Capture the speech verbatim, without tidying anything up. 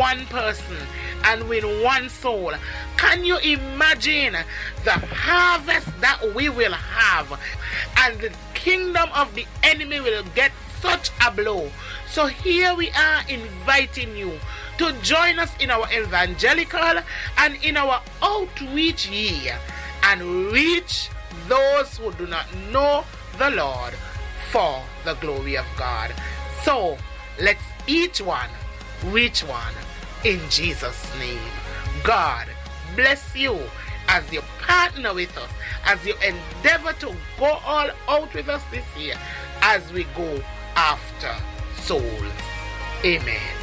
one person and win one soul. Can you imagine the harvest that we will have? And the kingdom of the enemy will get such a blow. So here we are inviting you to join us in our evangelical and in our outreach year and reach those who do not know the Lord for the glory of God. So let's each one reach one in Jesus' name. God bless you as you partner with us, as you endeavor to go all out with us this year as we go after souls. Amen.